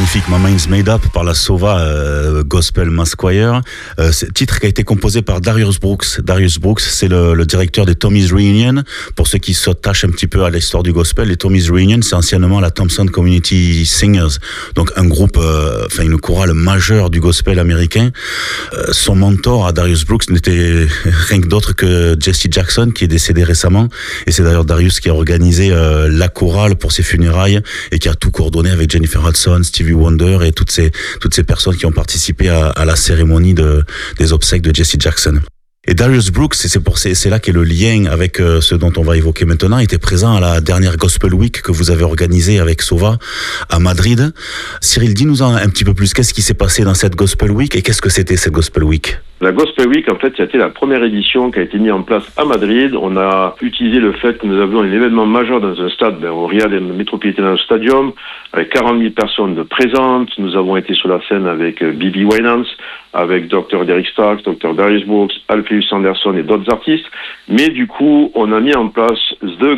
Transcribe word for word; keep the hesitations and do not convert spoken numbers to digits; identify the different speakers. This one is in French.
Speaker 1: magnifique, My Mind's Made Up par la Sova euh, Gospel Mass Choir. Euh, c'est titre qui a été composé par Darius Brooks. Darius Brooks, c'est le, le directeur des Tommy's Reunion. Pour ceux qui s'attachent un petit peu à l'histoire du gospel, les Tommy's Reunion, c'est anciennement la Thompson Community Singers. Donc un groupe, euh, enfin une chorale majeure du gospel américain. Euh, son mentor à Darius Brooks n'était rien que d'autre que Jesse Jackson, qui est décédé récemment. Et c'est d'ailleurs Darius qui a organisé euh, la chorale pour ses funérailles et qui a tout coordonné avec Jennifer Hudson, Stevie Wonder et toutes ces toutes ces personnes qui ont participé à, à la cérémonie de des obsèques de Jesse Jackson. Et Darius Brooks, c'est pour c'est, c'est là qu'est le lien avec euh, ce dont on va évoquer maintenant, était présent à la dernière Gospel Week que vous avez organisée avec Sova à Madrid. Cyril, dis-nous en un petit peu plus, qu'est-ce qui s'est passé dans cette Gospel Week et qu'est-ce que c'était cette Gospel Week?
Speaker 2: La Gospel Week, en fait, c'était la première édition qui a été mise en place à Madrid. On a utilisé le fait que nous avions un événement majeur dans un stade, ben, au Real Metropolitan Stadium, avec quarante mille personnes de présentes. Nous avons été sur la scène avec B B Winans, avec docteur Derek Starks, docteur Darius Brooks, Alpheus Anderson et d'autres artistes. Mais du coup, on a mis en place The